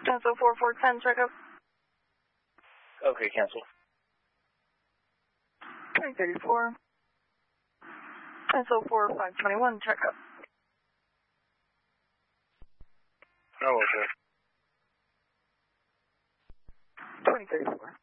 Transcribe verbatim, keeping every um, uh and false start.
Cancel four four ten, checkup. Okay, cancel. twenty thirty-four. Cancel four five twenty-one, checkup. Oh, okay. twenty thirty-four.